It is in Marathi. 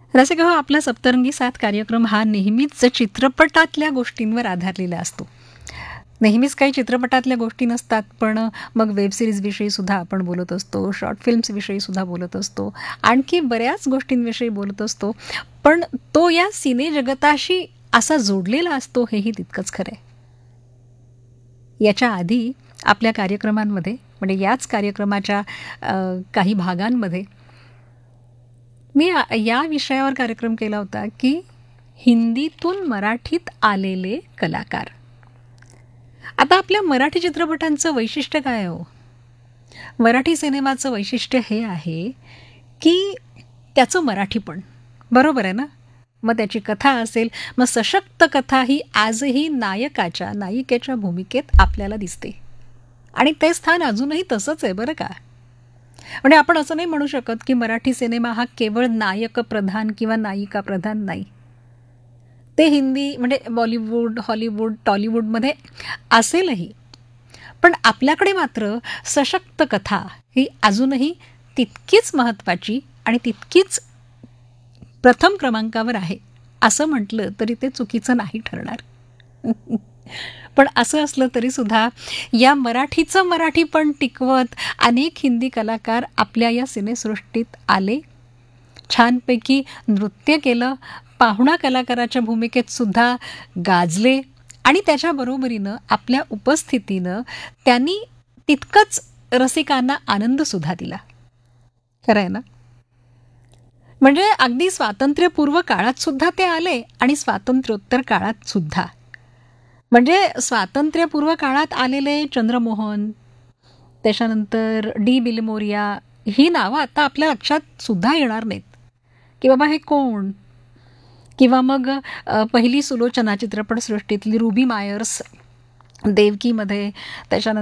रसिक हो, आपला सप्तरंगी साथ कार्यक्रम हा नेहमीच चित्रपटातल्या गोष्टींवर आधारलेला असतो. नेहमीच काही चित्रपटातल्या गोष्टी नसतात, पण मग वेब सिरीजविषयी सुद्धा आपण बोलत असतो, शॉर्ट फिल्म्सविषयी सुद्धा बोलत असतो, आणखी बऱ्याच गोष्टींविषयी बोलत असतो. पण तो या सिने जगताशी असा जोडलेला असतो हेही तितकंच खरं आहे. याच्या आधी आपल्या कार्यक्रमांमध्ये म्हणजे याच कार्यक्रमाच्या काही भागांमध्ये मी या विषयावर कार्यक्रम केला होता की हिंदीतून मराठीत आलेले कलाकार. आता आपल्या मराठी चित्रपटांचं वैशिष्ट्य काय हो? मराठी सिनेमाचं वैशिष्ट्य हे आहे की त्याचं मराठीपण बरोबर आहे ना. मग त्याची कथा असेल, मग सशक्त कथा ही आजही नायकाच्या नायिकेच्या भूमिकेत आपल्याला दिसते आणि ते स्थान अजूनही तसंच आहे बरं का. म्हणजे आपण असं नाही म्हणू शकत की मराठी सिनेमा हा केवळ नायक प्रधान किंवा नायिका प्रधान नाही. ते हिंदी म्हणजे बॉलिवूड, हॉलिवूड, टॉलिवूडमध्ये असेलही, पण आपल्याकडे मात्र सशक्त कथा ही अजूनही तितकीच महत्त्वाची आणि तितकीच प्रथम क्रमांकावर आहे असं म्हटलं तरी ते चुकीचं नाही ठरणार. पण असं असलं तरी सुद्धा या मराठीचं मराठीपण टिकवत अनेक हिंदी कलाकार आपल्या या सिनेसृष्टीत आले, छानपैकी नृत्य केलं, पाहुणा कलाकाराच्या भूमिकेत सुद्धा गाजले आणि त्याच्याबरोबरीनं आपल्या उपस्थितीनं त्यांनी तितकंच रसिकांना आनंदसुद्धा दिला. खरं आहे ना. म्हणजे अगदी स्वातंत्र्यपूर्व काळात सुद्धा ते आले आणि स्वातंत्र्योत्तर काळात सुद्धा. म्हणजे स्वातंत्र्यपूर्व काळात आलेले चंद्रमोहन, त्याच्यानंतर डी बिलमोरिया ही नावं आता आपल्या लक्षात सुद्धा येणार नाहीत की बाबा हे कोण. किंवा मग पहिली सुलोचना चित्रपटसृष्टीतली रुबी मायर्स देवकीमध्ये, त्याच्यानंतर